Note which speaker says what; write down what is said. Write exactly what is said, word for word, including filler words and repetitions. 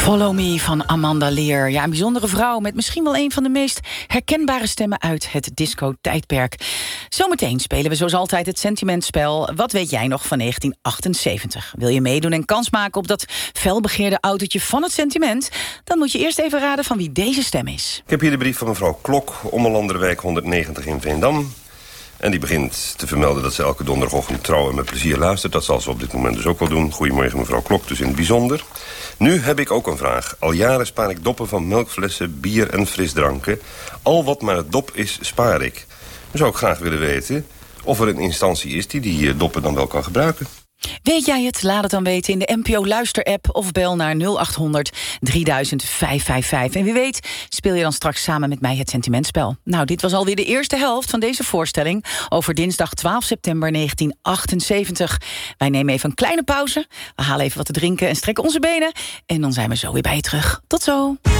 Speaker 1: Follow Me van Amanda Lear. Ja, een bijzondere vrouw met misschien wel een van de meest herkenbare stemmen uit het disco-tijdperk. Zometeen spelen we zoals altijd het sentimentspel. Wat weet jij nog van negentien achtenzeventig? Wil je meedoen en kans maken op dat felbegeerde autootje van het sentiment? Dan moet je eerst even raden van wie deze stem is.
Speaker 2: Ik heb hier de brief van mevrouw Klok, Ommelanderwijk honderdnegentig in Veendam. En die begint te vermelden dat ze elke donderdagochtend trouw en met plezier luistert. Dat zal ze op dit moment dus ook wel doen. Goedemorgen mevrouw Klok, dus in het bijzonder. Nu heb ik ook een vraag. Al jaren spaar ik doppen van melkflessen, bier en frisdranken. Al wat maar dop is, spaar ik. Dan zou ik graag willen weten of er een instantie is die die doppen dan wel kan gebruiken.
Speaker 1: Weet jij het? Laat het dan weten in de N P O Luister-app of bel naar nul acht honderd drieduizend vijfhonderdvijfenvijftig. En wie weet speel je dan straks samen met mij het sentimentspel. Nou, dit was alweer de eerste helft van deze voorstelling over dinsdag twaalf september negentien achtenzeventig. Wij nemen even een kleine pauze. We halen even wat te drinken en strekken onze benen. En dan zijn we zo weer bij je terug. Tot zo!